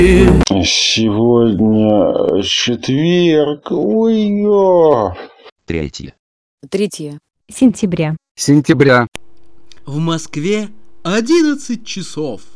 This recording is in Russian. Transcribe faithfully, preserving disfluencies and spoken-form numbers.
Сегодня четверг. Ой-ё. Третье. Третье. Сентября. Сентября. В Москве одиннадцать часов.